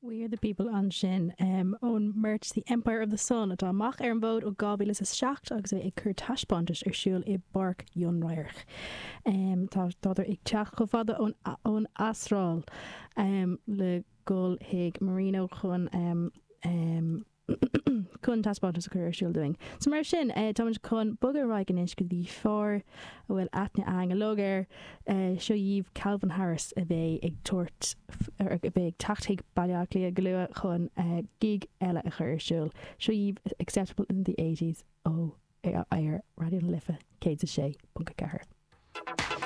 We are the people an sin ón merch the Empire of the Sun atá amach ar an bód ó 2007 agus é ag cur taispáintis ar siúl i Barc Ionrairch. Tá ag teach go fada ón Astral le gol hiag Marino chun chun taispáintis a cur ar siúl doing. So mar sin táid chun bugar raig an is go dtí fár a bhfuil aithne ang a logar seo díomh Calvin Harris a bheith ag tuairt a bheith ag tactaigh bailach lí a glua chun gig eile a chur ar siúl. Seo díomh acceptable in the 80s ó ar Radio Lifa 106.4.